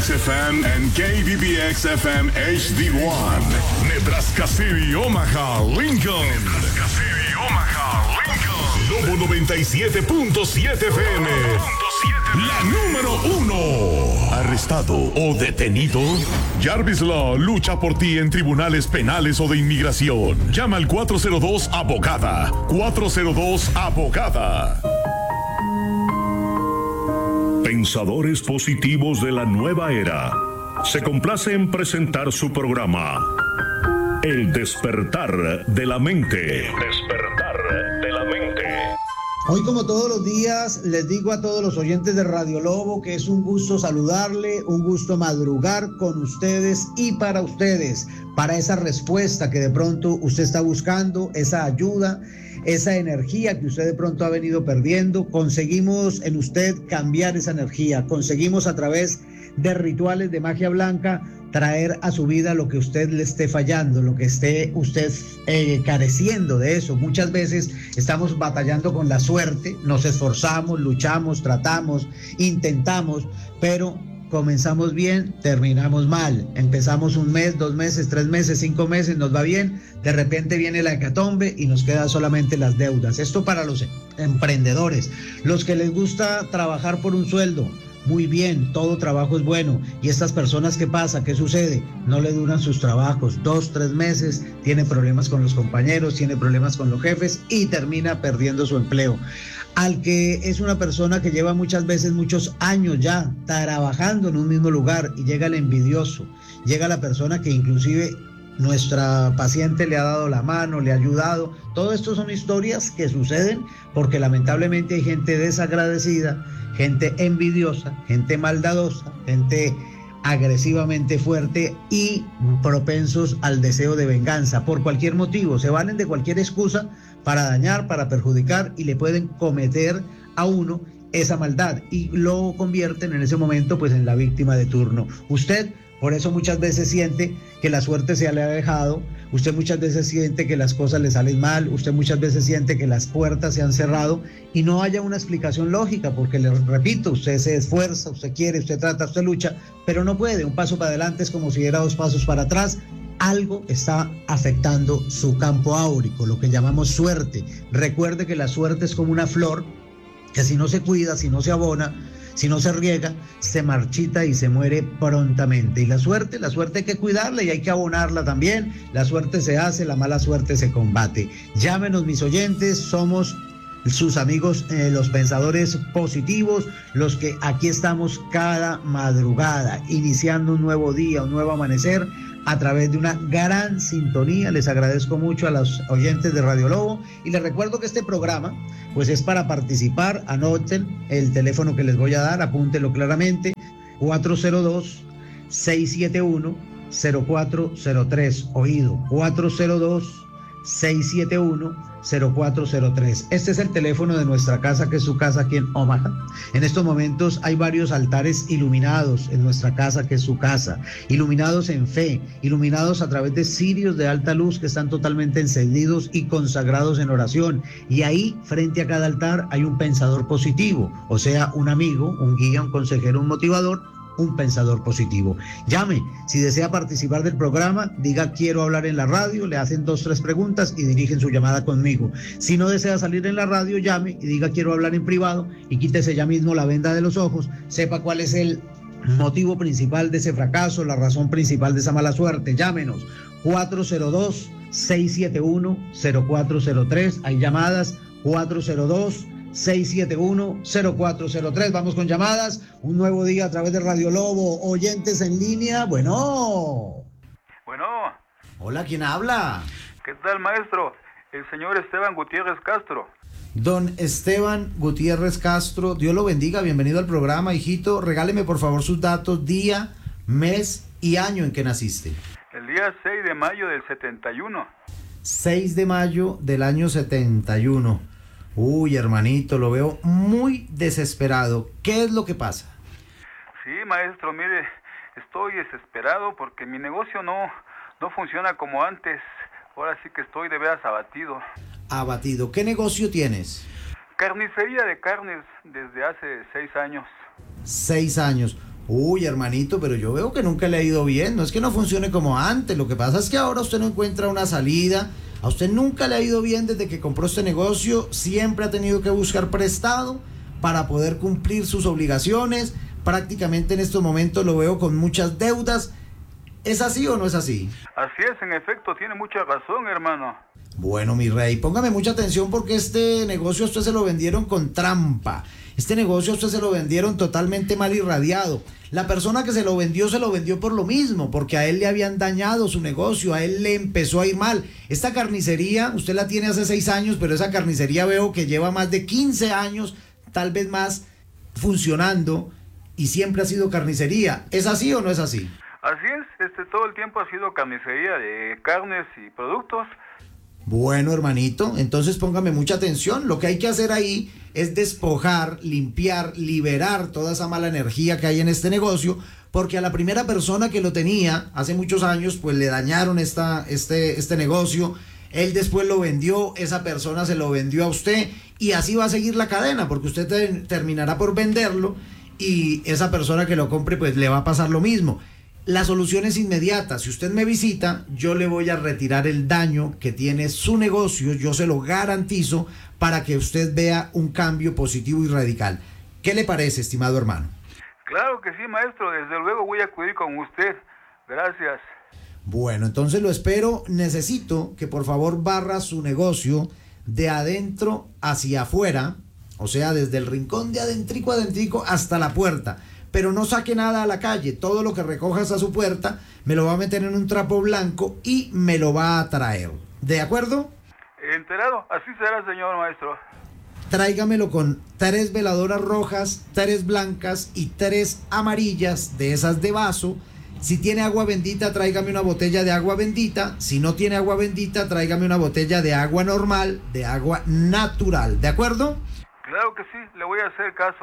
FM and KBBX FM HD1. Nebraska City, Omaha, Lincoln. Nebraska City, Omaha, Lincoln. Lobo 97.7 FM. La número 1. ¿Arrestado o detenido? Jarvis Law lucha por ti en tribunales penales o de inmigración. Llama al 402-ABOGADA. 402-ABOGADA. Pensadores positivos de la nueva era. Se complace en presentar su programa. El despertar de la mente. El despertar de la mente. Hoy, como todos los días, les digo a todos los oyentes de Radio Lobo que es un gusto saludarle, un gusto madrugar con ustedes y para ustedes, para esa respuesta que de pronto usted está buscando, esa ayuda, esa energía que usted de pronto ha venido perdiendo. Conseguimos en usted cambiar esa energía, conseguimos a través de rituales de magia blanca traer a su vida lo que usted le esté fallando, lo que esté usted careciendo de eso. Muchas veces estamos batallando con la suerte, nos esforzamos, luchamos, tratamos, intentamos, pero comenzamos bien, terminamos mal. Empezamos un mes, 2 meses, 3 meses, 5 meses, nos va bien, de repente viene la hecatombe y nos quedan solamente las deudas. Esto para los emprendedores, los que les gusta trabajar por un sueldo. Muy bien, todo trabajo es bueno. Y estas personas, ¿qué pasa? ¿Qué sucede? No le duran sus trabajos, 2, 3 meses, tiene problemas con los compañeros, tiene problemas con los jefes y termina perdiendo su empleo. Al que es una persona que lleva muchas veces muchos años ya trabajando en un mismo lugar y llega el envidioso, llega la persona que inclusive nuestra paciente le ha dado la mano, le ha ayudado. Todo esto son historias que suceden porque lamentablemente hay gente desagradecida, gente envidiosa, gente maldadosa, gente agresivamente fuerte y propensos al deseo de venganza por cualquier motivo. Se valen de cualquier excusa para dañar, para perjudicar y le pueden cometer a uno esa maldad y lo convierten en ese momento pues en la víctima de turno. Usted por eso muchas veces siente que la suerte se le ha dejado, usted muchas veces siente que las cosas le salen mal, usted muchas veces siente que las puertas se han cerrado y no haya una explicación lógica, porque le repito, usted se esfuerza, usted quiere, usted trata, usted lucha, pero no puede. Un paso para adelante es como si diera 2 pasos para atrás. Algo está afectando su campo áurico, lo que llamamos suerte. Recuerde que la suerte es como una flor que si no se cuida, si no se abona, si no se riega, se marchita y se muere prontamente. Y la suerte hay que cuidarla y hay que abonarla también. La suerte se hace, la mala suerte se combate. Llámenos, mis oyentes, somos sus amigos, los pensadores positivos, los que aquí estamos cada madrugada, iniciando un nuevo día, un nuevo amanecer, a través de una gran sintonía. Les agradezco mucho a los oyentes de Radio Lobo y les recuerdo que este programa pues es para participar. Anoten el teléfono que les voy a dar, apúntenlo claramente: 402-671-0403, oído, 402-671-0403. Este es el teléfono de nuestra casa, que es su casa aquí en Omaha. En estos momentos hay varios altares iluminados en nuestra casa, que es su casa, iluminados en fe, iluminados a través de cirios de alta luz que están totalmente encendidos y consagrados en oración. Y ahí, frente a cada altar, hay un pensador positivo, o sea, un amigo, un guía, un consejero, un motivador, un pensador positivo. Llame, si desea participar del programa, diga quiero hablar en la radio, le hacen 2, 3 preguntas y dirigen su llamada conmigo. Si no desea salir en la radio, llame y diga quiero hablar en privado y quítese ya mismo la venda de los ojos, sepa cuál es el motivo principal de ese fracaso, la razón principal de esa mala suerte. Llámenos, 402-671-0403, hay llamadas, 402-671-0403. Vamos con llamadas. Un nuevo día a través de Radio Lobo. Oyentes en línea. Bueno. Hola, ¿quién habla? ¿Qué tal, maestro? El señor Esteban Gutiérrez Castro. Don Esteban Gutiérrez Castro, Dios lo bendiga. Bienvenido al programa, hijito. Regáleme por favor sus datos, día, mes y año en que naciste. El día 6 de mayo del 71. 6 de mayo del año 71. Uy, hermanito, lo veo muy desesperado. ¿Qué es lo que pasa? Sí, maestro, mire, estoy desesperado porque mi negocio no funciona como antes. Ahora sí que estoy de veras abatido. Abatido. ¿Qué negocio tienes? Carnicería de carnes desde hace 6 años. 6 años. Uy, hermanito, pero yo veo que nunca le ha ido bien. No es que no funcione como antes. Lo que pasa es que ahora usted no encuentra una salida. A usted nunca le ha ido bien desde que compró este negocio. Siempre ha tenido que buscar prestado para poder cumplir sus obligaciones. Prácticamente en estos momentos lo veo con muchas deudas. ¿Es así o no es así? Así es, en efecto, tiene mucha razón, hermano. Bueno, mi rey, póngame mucha atención porque este negocio a usted se lo vendieron con trampa. Este negocio a usted se lo vendieron totalmente mal irradiado. La persona que se lo vendió por lo mismo, porque a él le habían dañado su negocio, a él le empezó a ir mal. Esta carnicería, usted la tiene hace 6 años, pero esa carnicería veo que lleva más de 15 años, tal vez más, funcionando y siempre ha sido carnicería. ¿Es así o no es así? Así es, todo el tiempo ha sido carnicería de carnes y productos. Bueno, hermanito, entonces póngame mucha atención. Lo que hay que hacer ahí es despojar, limpiar, liberar toda esa mala energía que hay en este negocio, porque a la primera persona que lo tenía hace muchos años, pues le dañaron este negocio. Él después lo vendió, esa persona se lo vendió a usted y así va a seguir la cadena, porque usted terminará por venderlo y esa persona que lo compre, pues le va a pasar lo mismo. La solución es inmediata. Si usted me visita, yo le voy a retirar el daño que tiene su negocio, yo se lo garantizo, para que usted vea un cambio positivo y radical. ¿Qué le parece, estimado hermano? Claro que sí, maestro, desde luego voy a acudir con usted. Gracias. Bueno, entonces lo espero. Necesito que por favor barra su negocio de adentro hacia afuera, o sea, desde el rincón de adentrico hasta la puerta. Pero no saque nada a la calle. Todo lo que recojas a su puerta me lo va a meter en un trapo blanco y me lo va a traer. ¿De acuerdo? Enterado, así será, señor maestro. Tráigamelo con 3 veladoras rojas, 3 blancas y 3 amarillas de esas de vaso. Si tiene agua bendita, tráigame una botella de agua bendita. Si no tiene agua bendita, tráigame una botella de agua normal, de agua natural. ¿De acuerdo? Claro que sí, le voy a hacer caso.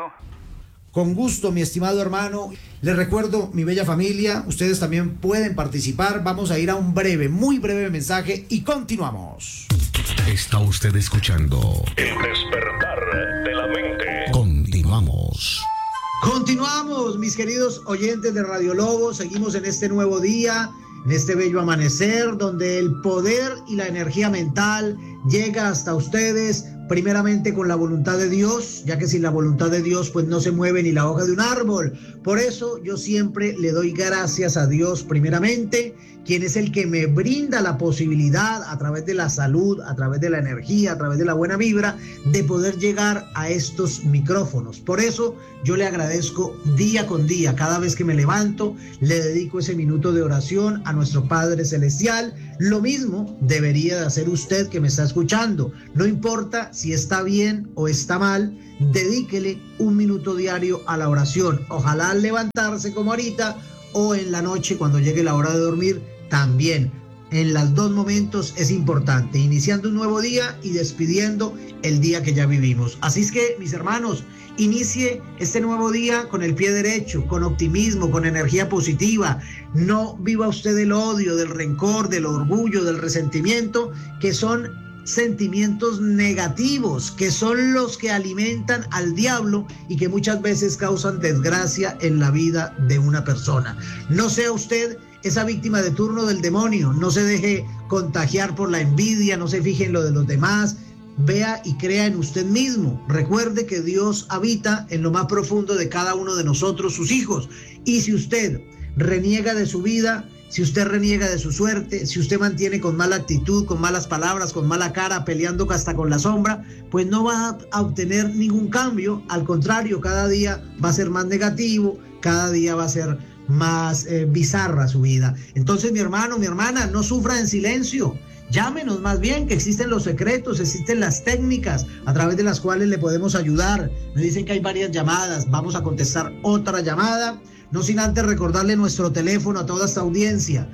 Con gusto, mi estimado hermano. Les recuerdo, mi bella familia, ustedes también pueden participar. Vamos a ir a un muy breve mensaje y continuamos. Está usted escuchando El despertar de la mente. Continuamos. Continuamos, mis queridos oyentes de Radio Lobo. Seguimos en este nuevo día, en este bello amanecer, donde el poder y la energía mental llega hasta ustedes, primeramente con la voluntad de Dios, ya que sin la voluntad de Dios pues no se mueve ni la hoja de un árbol. Por eso yo siempre le doy gracias a Dios primeramente, quien es el que me brinda la posibilidad a través de la salud, a través de la energía, a través de la buena vibra, de poder llegar a estos micrófonos. Por eso yo le agradezco día con día, cada vez que me levanto, le dedico ese minuto de oración a nuestro Padre Celestial. Lo mismo debería de hacer usted que me está escuchando. No importa si está bien o está mal, dedíquele un minuto diario a la oración. Ojalá al levantarse como ahorita o en la noche cuando llegue la hora de dormir también. En los 2 momentos es importante, iniciando un nuevo día y despidiendo el día que ya vivimos. Así es que, mis hermanos, inicie este nuevo día con el pie derecho, con optimismo, con energía positiva. No viva usted del odio, del rencor, del orgullo, del resentimiento, que son sentimientos negativos, que son los que alimentan al diablo y que muchas veces causan desgracia en la vida de una persona. No sea usted esa víctima de turno del demonio, no se deje contagiar por la envidia, no se fije en lo de los demás, vea y crea en usted mismo. Recuerde que Dios habita en lo más profundo de cada uno de nosotros, sus hijos, y si usted reniega de su vida, si usted reniega de su suerte, si usted mantiene con mala actitud, con malas palabras, con mala cara, peleando hasta con la sombra, pues no va a obtener ningún cambio. Al contrario, cada día va a ser más negativo, cada día va a ser más bizarra su vida. Entonces, mi hermano, mi hermana, no sufra en silencio. Llámenos más bien, que existen los secretos, existen las técnicas a través de las cuales le podemos ayudar. Me dicen que hay varias llamadas, vamos a contestar otra llamada. No sin antes recordarle nuestro teléfono a toda esta audiencia,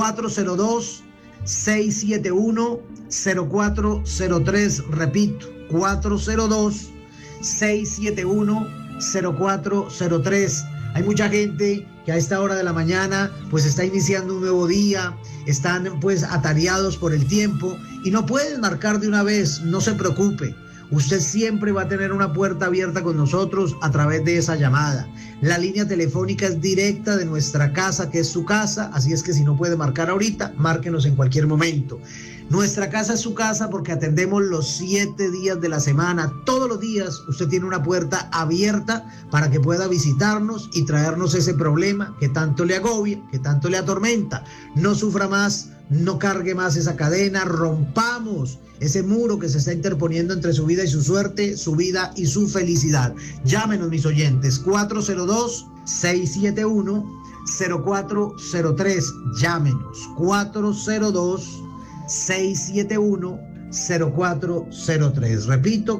402-671-0403, repito, 402-671-0403. Hay mucha gente que a esta hora de la mañana pues está iniciando un nuevo día, están pues atareados por el tiempo y no pueden marcar de una vez. No se preocupe, Usted siempre va a tener una puerta abierta con nosotros a través de esa llamada. La línea telefónica es directa de nuestra casa, que es su casa, así es que si no puede marcar ahorita, márquenos en cualquier momento. Nuestra casa es su casa porque atendemos los 7 días de la semana. Todos los días usted tiene una puerta abierta para que pueda visitarnos y traernos ese problema que tanto le agobia, que tanto le atormenta. No sufra más, no cargue más esa cadena, rompamos ese muro que se está interponiendo entre su vida y su suerte, su vida y su felicidad. Llámenos, mis oyentes, 402-671-0403. Llámenos, 402-671-0403. Repito,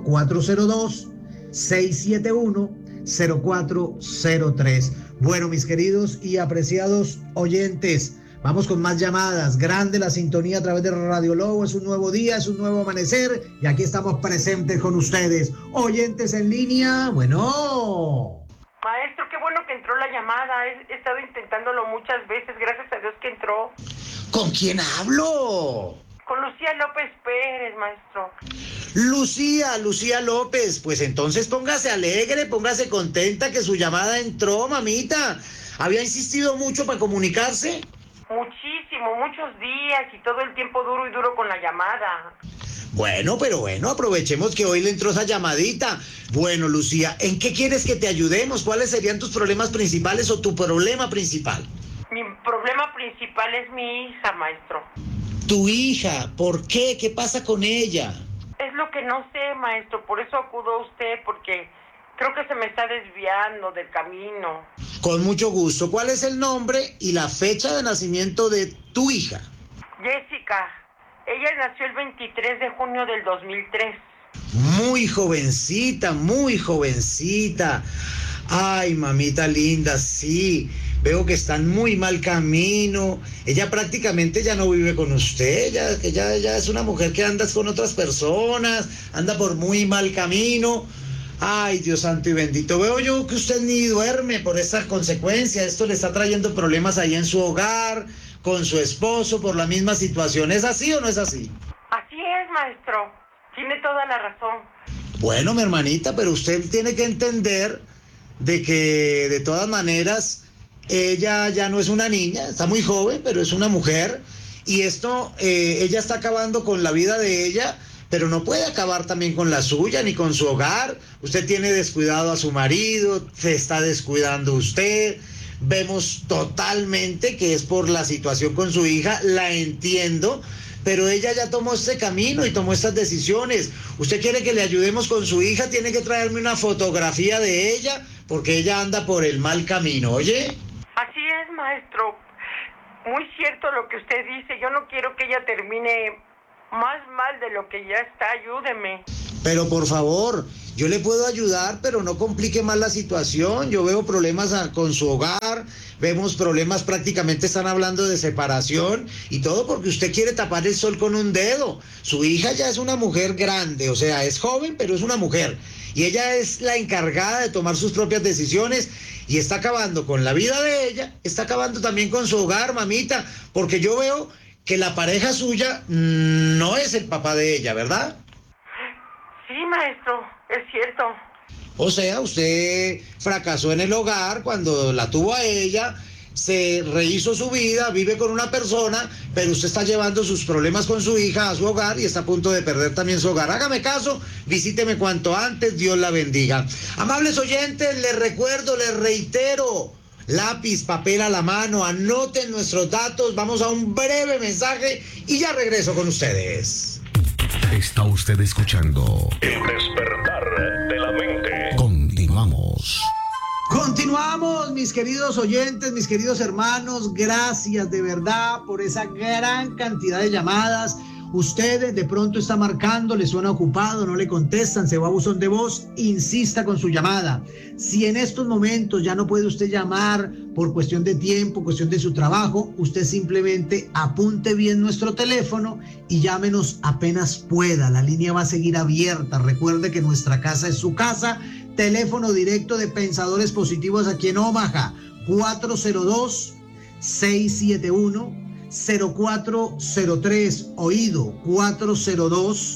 402-671-0403. Bueno, mis queridos y apreciados oyentes, vamos con más llamadas. Grande la sintonía a través de Radio Lobo. Es un nuevo día, es un nuevo amanecer y aquí estamos presentes con ustedes. Oyentes en línea, bueno. Maestro, qué bueno que entró la llamada. He estado intentándolo muchas veces. Gracias a Dios que entró. ¿Con quién hablo? Con Lucía López Pérez, maestro. Lucía López. Pues entonces póngase alegre, póngase contenta que su llamada entró, mamita. ¿Había insistido mucho para comunicarse? Muchísimo, muchos días y todo el tiempo duro y duro con la llamada. Bueno, aprovechemos que hoy le entró esa llamadita. Bueno, Lucía, ¿en qué quieres que te ayudemos? ¿Cuáles serían tus problemas principales o tu problema principal? Mi problema principal es mi hija, maestro. Tu hija, ¿por qué? ¿Qué pasa con ella? Es lo que no sé, maestro, por eso acudo a usted, porque creo que se me está desviando del camino. Con mucho gusto. ¿Cuál es el nombre y la fecha de nacimiento de tu hija? Jessica. Ella nació el 23 de junio del 2003. Muy jovencita. Ay, mamita linda, sí. Veo que está en muy mal camino. Ella prácticamente ya no vive con usted. Ella es una mujer que anda con otras personas, anda por muy mal camino. Ay, Dios santo y bendito. Veo yo que usted ni duerme por esta consecuencia. Esto le está trayendo problemas ahí en su hogar, con su esposo, por la misma situación. ¿Es así o no es así? Así es, maestro. Tiene toda la razón. Bueno, mi hermanita, pero usted tiene que entender de que de todas maneras ella ya no es una niña, está muy joven, pero es una mujer. Y esto, ella está acabando con la vida de ella, pero no puede acabar también con la suya ni con su hogar. Usted tiene descuidado a su marido, se está descuidando usted. Vemos totalmente que es por la situación con su hija, la entiendo, pero ella ya tomó este camino y tomó estas decisiones. Usted quiere que le ayudemos con su hija, tiene que traerme una fotografía de ella, porque ella anda por el mal camino, ¿oye? Así es, maestro. Muy cierto lo que usted dice. Yo no quiero que ella termine más mal de lo que ya está. Ayúdeme. Pero por favor, yo le puedo ayudar, pero no complique más la situación. Yo veo problemas con su hogar, vemos problemas, prácticamente están hablando de separación y todo porque usted quiere tapar el sol con un dedo. Su hija ya es una mujer grande, o sea, es joven, pero es una mujer. Y ella es la encargada de tomar sus propias decisiones y está acabando con la vida de ella, está acabando también con su hogar, mamita, porque yo veo que la pareja suya no es el papá de ella, ¿verdad? Sí, maestro, es cierto. O sea, usted fracasó en el hogar cuando la tuvo a ella, se rehizo su vida, vive con una persona, pero usted está llevando sus problemas con su hija a su hogar y está a punto de perder también su hogar. Hágame caso, visíteme cuanto antes, Dios la bendiga. Amables oyentes, les recuerdo, les reitero, lápiz, papel a la mano, anoten nuestros datos, vamos a un breve mensaje y ya regreso con ustedes. Está usted escuchando El despertar de la mente. Continuamos. Continuamos, mis queridos oyentes, mis queridos hermanos. Gracias de verdad por esa gran cantidad de llamadas. Ustedes de pronto está marcando, le suena ocupado, no le contestan, se va a buzón de voz, insista con su llamada. Si en estos momentos ya no puede usted llamar por cuestión de tiempo, cuestión de su trabajo, usted simplemente apunte bien nuestro teléfono y llámenos apenas pueda. La línea va a seguir abierta. Recuerde que nuestra casa es su casa. Teléfono directo de Pensadores Positivos aquí en Omaha, 402-671-0403, oído, 402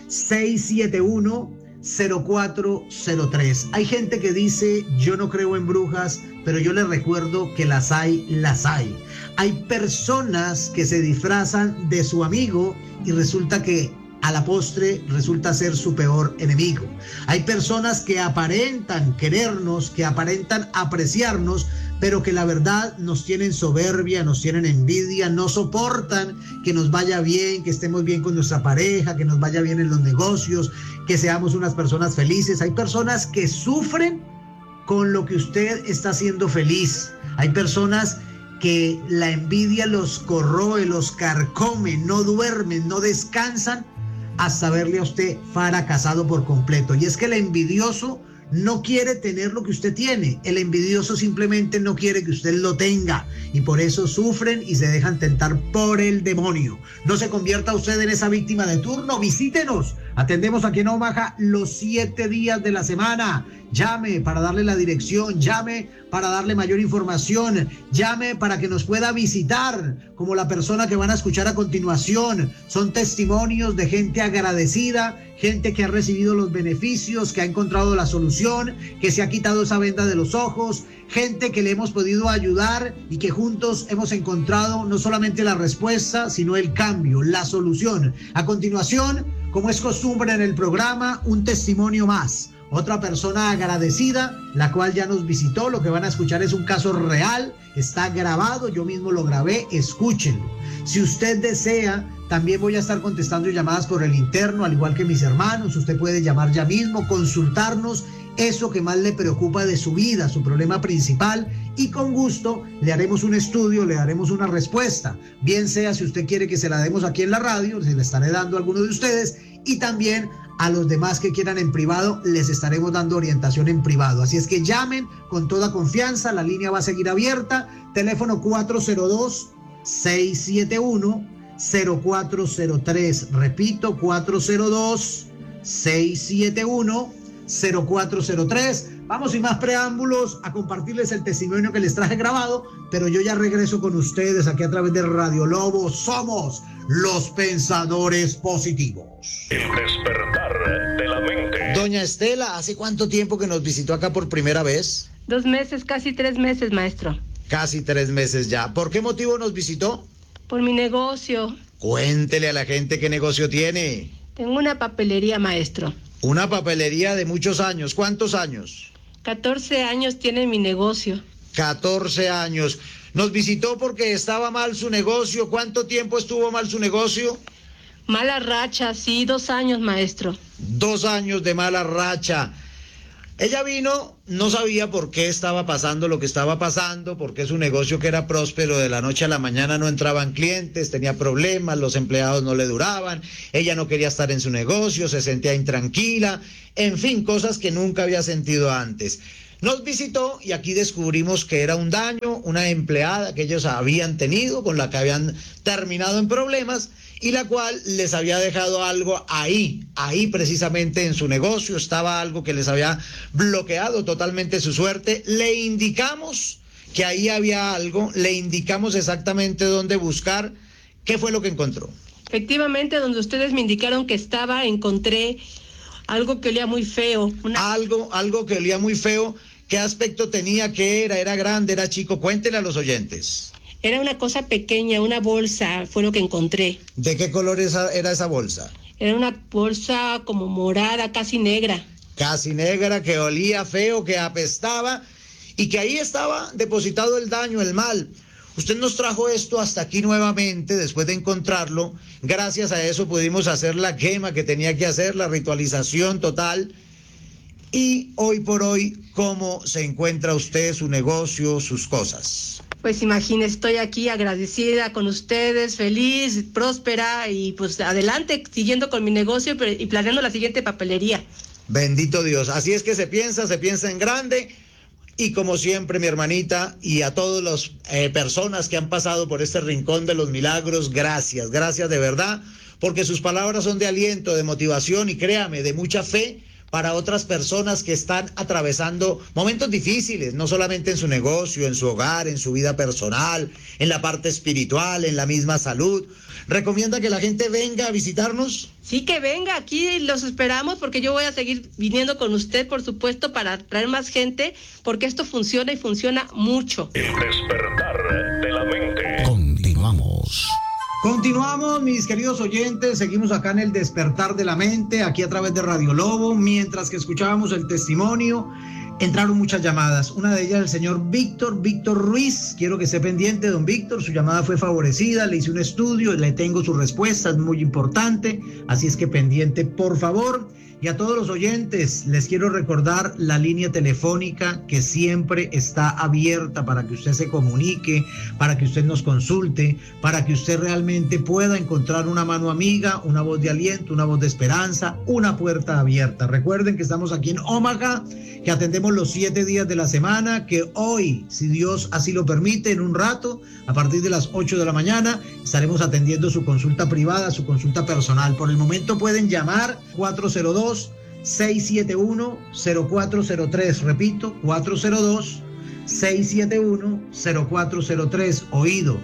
671-0403. Hay gente que dice, yo no creo en brujas, pero yo les recuerdo que las hay, las hay. Hay personas que se disfrazan de su amigo y resulta que a la postre resulta ser su peor enemigo. Hay personas que aparentan querernos, que aparentan apreciarnos, pero que la verdad nos tienen soberbia, nos tienen envidia, no soportan que nos vaya bien, que estemos bien con nuestra pareja, que nos vaya bien en los negocios, que seamos unas personas felices. Hay personas que sufren con lo que usted está haciendo feliz. Hay personas que la envidia los corroe, los carcome, no duermen, no descansan hasta verle a usted fracasado por completo. Y es que el envidioso no quiere tener lo que usted tiene. El envidioso simplemente no quiere que usted lo tenga. Y por eso sufren y se dejan tentar por el demonio. No se convierta usted en esa víctima de turno. Visítenos. Atendemos aquí en Omaha los 7 días de la semana. Llame para darle la dirección, llame para darle mayor información, llame para que nos pueda visitar, como la persona que van a escuchar a continuación. Son testimonios de gente agradecida, gente que ha recibido los beneficios, que ha encontrado la solución, que se ha quitado esa venda de los ojos, gente que le hemos podido ayudar y que juntos hemos encontrado no solamente la respuesta, sino el cambio, la solución. A continuación, como es costumbre en el programa, un testimonio más. Otra persona agradecida, la cual ya nos visitó. Lo que van a escuchar es un caso real, está grabado, yo mismo lo grabé, escúchenlo. Si usted desea, también voy a estar contestando llamadas por el interno, al igual que mis hermanos. Usted puede llamar ya mismo, consultarnos eso que más le preocupa de su vida, su problema principal, y con gusto le haremos un estudio, le daremos una respuesta. Bien sea si usted quiere que se la demos aquí en la radio, se la estaré dando a alguno de ustedes, y también a los demás que quieran en privado, les estaremos dando orientación en privado. Así es que llamen con toda confianza, la línea va a seguir abierta. Teléfono 402-671-0403. Repito, 402-671-0403. Vamos sin más preámbulos a compartirles el testimonio que les traje grabado, pero yo ya regreso con ustedes aquí a través de Radio Lobo. Somos los pensadores positivos. El despertar de la mente. Doña Estela, ¿hace cuánto tiempo que nos visitó acá por primera vez? 2 meses, casi 3 meses, maestro. Casi 3 meses ya. ¿Por qué motivo nos visitó? Por mi negocio. Cuéntele a la gente qué negocio tiene. Tengo una papelería, maestro. Una papelería de muchos años. ¿Cuántos años? 14 años tiene mi negocio. 14 años. Nos visitó porque estaba mal su negocio. ¿Cuánto tiempo estuvo mal su negocio? Mala racha, sí, 2 años, maestro. 2 años de mala racha. Ella vino, no sabía por qué estaba pasando lo que estaba pasando, porque su negocio, que era próspero, de la noche a la mañana no entraban clientes, tenía problemas, los empleados no le duraban, ella no quería estar en su negocio, se sentía intranquila, en fin, cosas que nunca había sentido antes. Nos visitó y aquí descubrimos que era un daño, una empleada que ellos habían tenido, con la que habían terminado en problemas, y la cual les había dejado algo ahí precisamente en su negocio, estaba algo que les había bloqueado totalmente su suerte. Le indicamos que ahí había algo, le indicamos exactamente dónde buscar. ¿Qué fue lo que encontró? Efectivamente, donde ustedes me indicaron que estaba, encontré algo que olía muy feo. Algo que olía muy feo. ¿Qué aspecto tenía? ¿Qué era? ¿Era grande? ¿Era chico? Cuéntele a los oyentes. Era una cosa pequeña, una bolsa, fue lo que encontré. ¿De qué color era esa bolsa? Era una bolsa como morada, casi negra. Casi negra, que olía feo, que apestaba, y que ahí estaba depositado el daño, el mal. Usted nos trajo esto hasta aquí nuevamente, después de encontrarlo. Gracias a eso pudimos hacer la quema que tenía que hacer, la ritualización total. Y hoy por hoy, ¿cómo se encuentra usted, su negocio, sus cosas? Pues imagínese, estoy aquí agradecida con ustedes, feliz, próspera y pues adelante, siguiendo con mi negocio y planeando la siguiente papelería. Bendito Dios, así es que se piensa en grande. Y como siempre, mi hermanita, y a todas las personas que han pasado por este rincón de los milagros, gracias de verdad, porque sus palabras son de aliento, de motivación y créame, de mucha fe para otras personas que están atravesando momentos difíciles, no solamente en su negocio, en su hogar, en su vida personal, en la parte espiritual, en la misma salud. ¿Recomienda que la gente venga a visitarnos? Sí, que venga, aquí los esperamos porque yo voy a seguir viniendo con usted, por supuesto, para traer más gente, porque esto funciona y funciona mucho. El despertar de la mente. Continuamos. Continuamos, mis queridos oyentes, seguimos acá en el Despertar de la Mente, aquí a través de Radio Lobo. Mientras que escuchábamos el testimonio, entraron muchas llamadas, una de ellas del señor Víctor Ruiz. Quiero que esté pendiente, don Víctor, su llamada fue favorecida, le hice un estudio, le tengo su respuesta, es muy importante, así es que pendiente, por favor. Y a todos los oyentes les quiero recordar la línea telefónica que siempre está abierta para que usted se comunique, para que usted nos consulte, para que usted realmente pueda encontrar una mano amiga, una voz de aliento, una voz de esperanza, una puerta abierta. Recuerden que estamos aquí en Omaha, que atendemos los 7 días de la semana, que hoy, si Dios así lo permite, en un rato, a partir de las 8 de la mañana, estaremos atendiendo su consulta privada, su consulta personal. Por el momento pueden llamar 402-671-0403, repito, 402-671-0403, oído,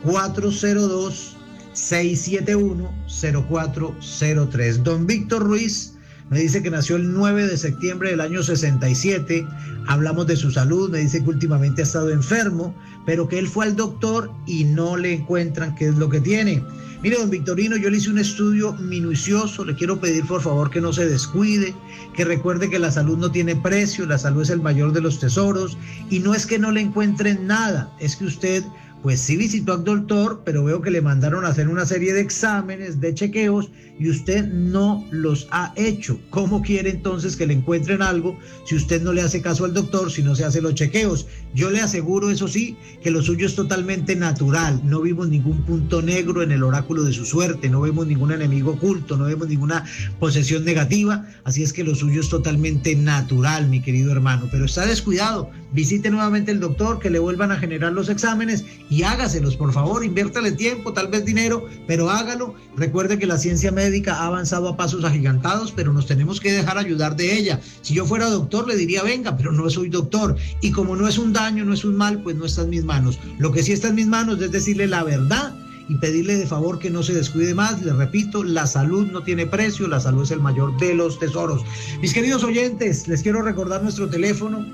402-671-0403. Don Víctor Ruiz me dice que nació el 9 de septiembre del año 67, hablamos de su salud, me dice que últimamente ha estado enfermo, pero que él fue al doctor y no le encuentran qué es lo que tiene. Mire, don Victorino, yo le hice un estudio minucioso, le quiero pedir por favor que no se descuide, que recuerde que la salud no tiene precio, la salud es el mayor de los tesoros, y no es que no le encuentren nada, es que usted pues sí visitó al doctor, pero veo que le mandaron a hacer una serie de exámenes, de chequeos, y usted no los ha hecho. ¿Cómo quiere entonces que le encuentren algo si usted no le hace caso al doctor, si no se hace los chequeos? Yo le aseguro, eso sí, que lo suyo es totalmente natural. No vimos ningún punto negro en el oráculo de su suerte, no vemos ningún enemigo oculto, no vemos ninguna posesión negativa, así es que lo suyo es totalmente natural, mi querido hermano. Pero está descuidado, visite nuevamente el doctor, que le vuelvan a generar los exámenes y hágaselos, por favor, inviértale tiempo, tal vez dinero, pero hágalo. Recuerde que la ciencia médica ha avanzado a pasos agigantados, pero nos tenemos que dejar ayudar de ella. Si yo fuera doctor, le diría venga, pero no soy doctor, y como no es un daño, no es un mal, pues no está en mis manos. Lo que sí está en mis manos es decirle la verdad y pedirle de favor que no se descuide más. Les repito, la salud no tiene precio, la salud es el mayor de los tesoros. Mis queridos oyentes, les quiero recordar nuestro teléfono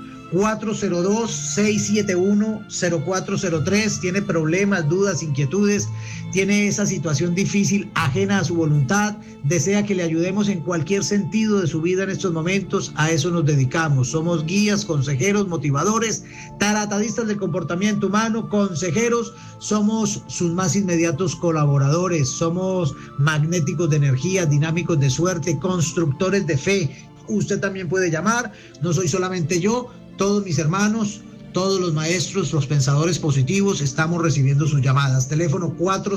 402-671-0403. Tiene problemas, dudas, inquietudes, tiene esa situación difícil ajena a su voluntad, desea que le ayudemos en cualquier sentido de su vida en estos momentos. A eso nos dedicamos, somos guías, consejeros, motivadores, taratadistas del comportamiento humano, consejeros, somos sus más inmediatos colaboradores, somos magnéticos de energía, dinámicos de suerte, constructores de fe. Usted también puede llamar, no soy solamente yo, todos mis hermanos, todos los maestros, los pensadores positivos, estamos recibiendo sus llamadas. Teléfono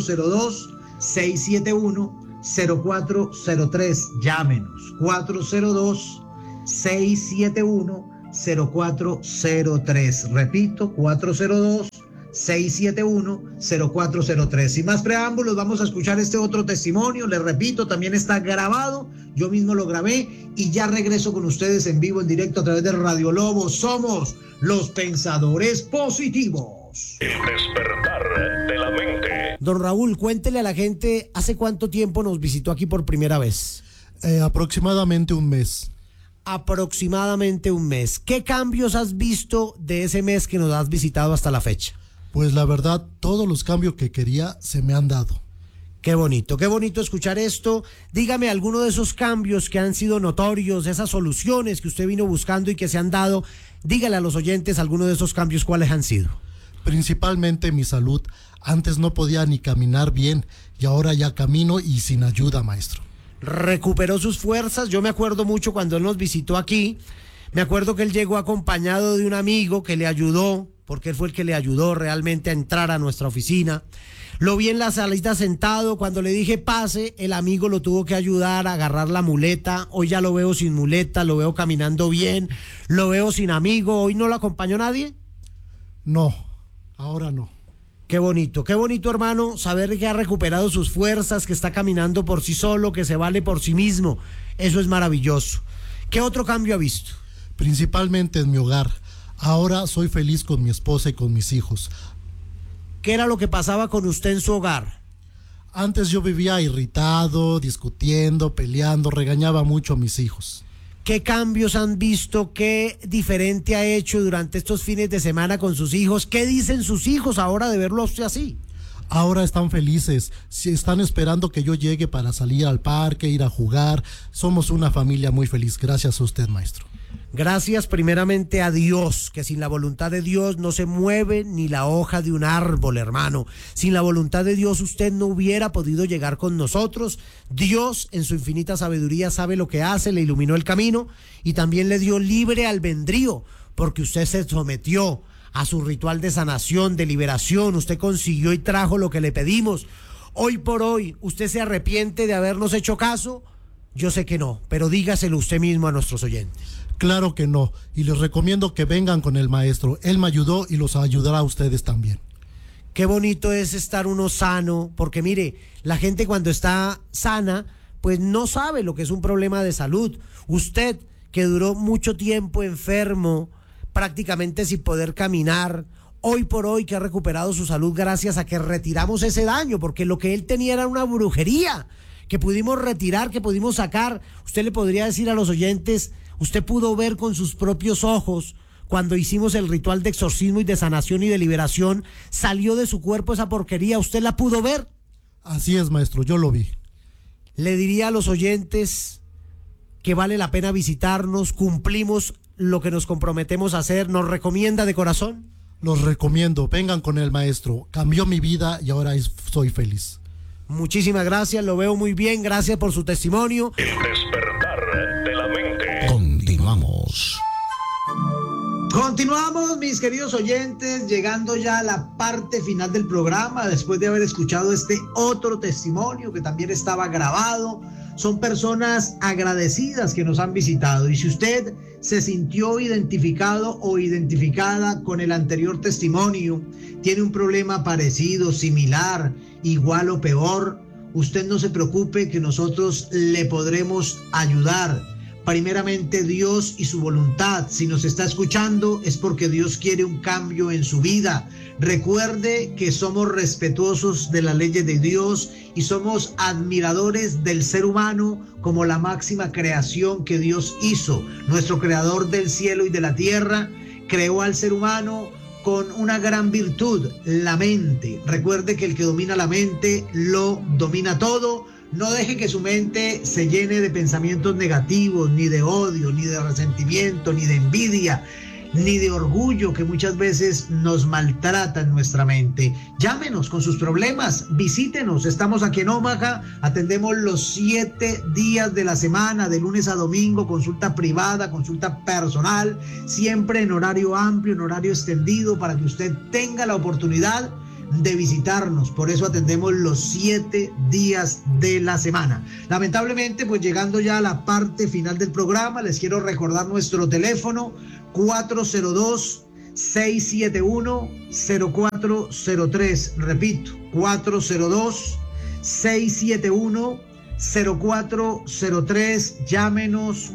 402-671-0403. Llámenos. 402-671-0403. Repito, 402-671-0403. Sin más preámbulos, vamos a escuchar este otro testimonio. Les repito, también está grabado. Yo mismo lo grabé y ya regreso con ustedes en vivo, en directo a través de Radio Lobo. Somos los pensadores positivos. El despertar de la mente. Don Raúl, cuéntele a la gente, ¿hace cuánto tiempo nos visitó aquí por primera vez? Aproximadamente un mes. Aproximadamente un mes. ¿Qué cambios has visto de ese mes que nos has visitado hasta la fecha? Pues la verdad, todos los cambios que quería se me han dado. Qué bonito escuchar esto. Dígame alguno de esos cambios que han sido notorios, esas soluciones que usted vino buscando y que se han dado. Dígale a los oyentes alguno de esos cambios, ¿cuáles han sido? Principalmente mi salud. Antes no podía ni caminar bien y ahora ya camino y sin ayuda, maestro. Recuperó sus fuerzas. Yo me acuerdo mucho cuando él nos visitó aquí. Me acuerdo que él llegó acompañado de un amigo que le ayudó, porque él fue el que le ayudó realmente a entrar a nuestra oficina. Lo vi en la salita sentado, cuando le dije pase, el amigo lo tuvo que ayudar a agarrar la muleta. Hoy ya lo veo sin muleta, lo veo caminando bien, lo veo sin amigo. ¿Hoy no lo acompañó nadie? No, ahora no. Qué bonito hermano, saber que ha recuperado sus fuerzas, que está caminando por sí solo, que se vale por sí mismo. Eso es maravilloso. ¿Qué otro cambio ha visto? Principalmente en mi hogar. Ahora soy feliz con mi esposa y con mis hijos. ¿Qué era lo que pasaba con usted en su hogar? Antes yo vivía irritado, discutiendo, peleando, regañaba mucho a mis hijos. ¿Qué cambios han visto? ¿Qué diferente ha hecho durante estos fines de semana con sus hijos? ¿Qué dicen sus hijos ahora de verlo a usted así? Ahora están felices, están esperando que yo llegue para salir al parque, ir a jugar. Somos una familia muy feliz. Gracias a usted, maestro. Gracias primeramente a Dios, que sin la voluntad de Dios no se mueve ni la hoja de un árbol, hermano. Sin la voluntad de Dios usted no hubiera podido llegar con nosotros. Dios en su infinita sabiduría sabe lo que hace, le iluminó el camino y también le dio libre albedrío, porque usted se sometió a su ritual de sanación, de liberación. Usted consiguió y trajo lo que le pedimos. Hoy por hoy, ¿usted se arrepiente de habernos hecho caso? Yo sé que no, pero dígaselo usted mismo a nuestros oyentes. Claro que no, y les recomiendo que vengan con el maestro. Él me ayudó y los ayudará a ustedes también. Qué bonito es estar uno sano, porque mire, la gente cuando está sana, pues no sabe lo que es un problema de salud. Usted, que duró mucho tiempo enfermo, prácticamente sin poder caminar, hoy por hoy que ha recuperado su salud gracias a que retiramos ese daño, porque lo que él tenía era una brujería, que pudimos retirar, que pudimos sacar. Usted le podría decir a los oyentes, usted pudo ver con sus propios ojos cuando hicimos el ritual de exorcismo y de sanación y de liberación, salió de su cuerpo esa porquería, ¿usted la pudo ver? Así es, maestro, yo lo vi. Le diría a los oyentes que vale la pena visitarnos, cumplimos lo que nos comprometemos a hacer, ¿nos recomienda de corazón? Los recomiendo, vengan con el maestro, cambió mi vida y ahora soy feliz. Muchísimas gracias, lo veo muy bien, gracias por su testimonio. El despertar de la mente. Continuamos. Continuamos, mis queridos oyentes, llegando ya a la parte final del programa, después de haber escuchado este otro testimonio que también estaba grabado. Son personas agradecidas que nos han visitado, y si usted se sintió identificado o identificada con el anterior testimonio, tiene un problema parecido, similar, igual o peor, usted no se preocupe, que nosotros le podremos ayudar. Primeramente Dios y su voluntad. Si nos está escuchando es porque Dios quiere un cambio en su vida. Recuerde que somos respetuosos de las leyes de Dios y somos admiradores del ser humano como la máxima creación que Dios hizo. Nuestro creador del cielo y de la tierra creó al ser humano con una gran virtud, la mente. Recuerde que el que domina la mente lo domina todo. No deje que su mente se llene de pensamientos negativos, ni de odio, ni de resentimiento, ni de envidia, ni de orgullo, que muchas veces nos maltrata en nuestra mente. Llámenos con sus problemas, visítenos. Estamos aquí en Omaha, atendemos los 7 días de la semana, de lunes a domingo, consulta privada, consulta personal, siempre en horario amplio, en horario extendido, para que usted tenga la oportunidad de visitarnos. Por eso atendemos los 7 días de la semana. Lamentablemente, pues llegando ya a la parte final del programa, les quiero recordar nuestro teléfono 402-671-0403. Repito, 402-671-0403. Llámenos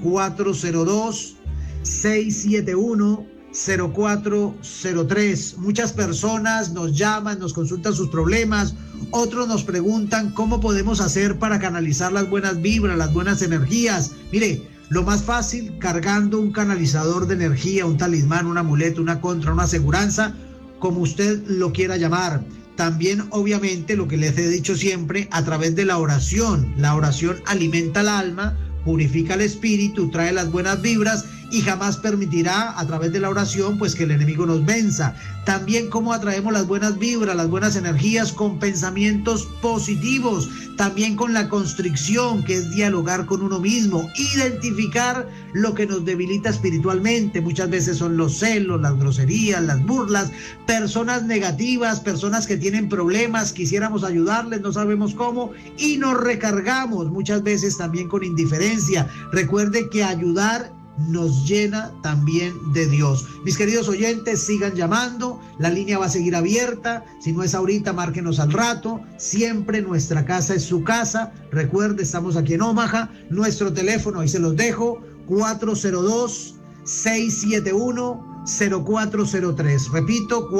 402-671-0403. Muchas personas nos llaman, nos consultan sus problemas, otros nos preguntan cómo podemos hacer para canalizar las buenas vibras, las buenas energías. Mire, lo más fácil, cargando un canalizador de energía, un talismán, un amuleto, una contra, una aseguranza, como usted lo quiera llamar. También, obviamente, lo que les he dicho siempre, a través de la oración. La oración alimenta el alma, purifica el espíritu, trae las buenas vibras y jamás permitirá a través de la oración pues que el enemigo nos venza. También cómo atraemos las buenas vibras, las buenas energías con pensamientos positivos, también con la constricción, que es dialogar con uno mismo, identificar lo que nos debilita espiritualmente. Muchas veces son los celos, las groserías, las burlas, personas negativas, personas que tienen problemas, quisiéramos ayudarles, no sabemos cómo y nos recargamos muchas veces también con indiferencia. Recuerde que ayudar nos llena también de Dios. Mis queridos oyentes, sigan llamando, la línea va a seguir abierta. Si no es ahorita, márquenos al rato. Siempre nuestra casa es su casa. Recuerde, estamos aquí en Omaha. Nuestro teléfono, ahí se los dejo, 402-671-0403. Repito,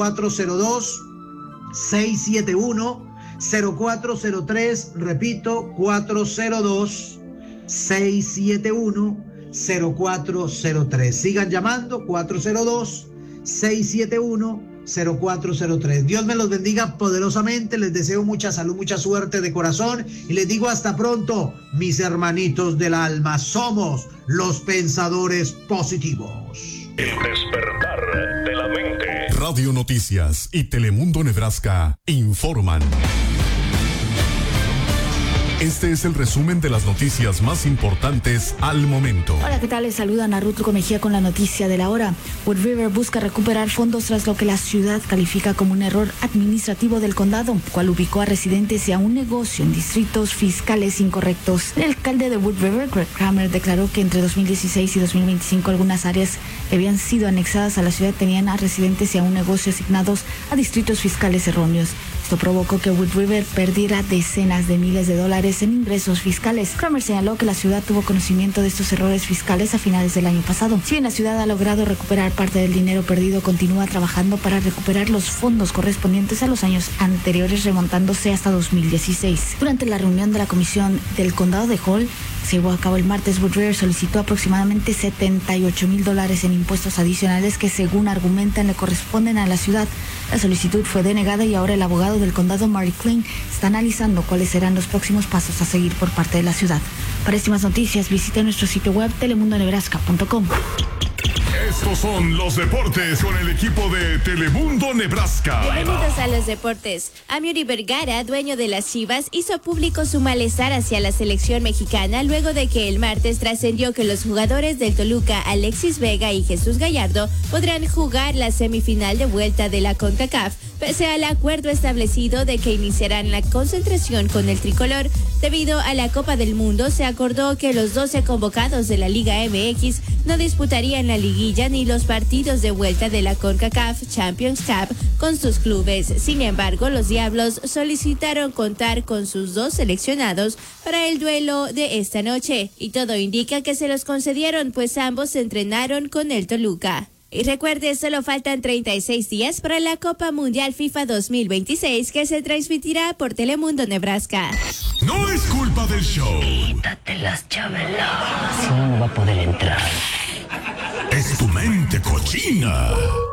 402-671-0403. Repito, 402-671-0403. Sigan llamando, 402-671-0403. Dios me los bendiga poderosamente. Les deseo mucha salud, mucha suerte de corazón. Y les digo hasta pronto, mis hermanitos del alma. Somos los pensadores positivos. El despertar de la mente. Radio Noticias y Telemundo Nebraska informan. Este es el resumen de las noticias más importantes al momento. Hola, ¿qué tal? Les saluda Ana Ruth Mejía con la noticia de la hora. Wood River busca recuperar fondos tras lo que la ciudad califica como un error administrativo del condado, cual ubicó a residentes y a un negocio en distritos fiscales incorrectos. El alcalde de Wood River, Greg Kramer, declaró que entre 2016 y 2025 algunas áreas que habían sido anexadas a la ciudad tenían a residentes y a un negocio asignados a distritos fiscales erróneos. Esto provocó que Wood River perdiera decenas de miles de dólares en ingresos fiscales. Kramer señaló que la ciudad tuvo conocimiento de estos errores fiscales a finales del año pasado. Si bien la ciudad ha logrado recuperar parte del dinero perdido, continúa trabajando para recuperar los fondos correspondientes a los años anteriores, remontándose hasta 2016. Durante la reunión de la comisión del condado de Hall, se llevó a cabo el martes, Wood River solicitó aproximadamente $78,000 en impuestos adicionales que, según argumentan, le corresponden a la ciudad. La solicitud fue denegada y ahora el abogado del condado, Marty Klein, está analizando cuáles serán los próximos pasos a seguir por parte de la ciudad. Para más noticias, visite nuestro sitio web telemundonebraska.com. Estos son los deportes con el equipo de Telemundo Nebraska. Bienvenidos a los deportes. Amaury Vergara, dueño de las Chivas, hizo público su malestar hacia la selección mexicana luego de que el martes trascendió que los jugadores del Toluca, Alexis Vega y Jesús Gallardo, podrán jugar la semifinal de vuelta de la CONCACAF, pese al acuerdo establecido de que iniciarán la concentración con el tricolor. Debido a la Copa del Mundo, se acordó que los 12 convocados de la Liga MX no disputarían la liguilla ni los partidos de vuelta de la CONCACAF Champions Cup con sus clubes. Sin embargo, los Diablos solicitaron contar con sus dos seleccionados para el duelo de esta noche, y todo indica que se los concedieron, pues ambos se entrenaron con el Toluca. Y recuerde, solo faltan 36 días para la Copa Mundial FIFA 2026, que se transmitirá por Telemundo Nebraska. No es culpa del show. Quítate las chavelas, si no, no va a poder entrar. Es tu mente cochina.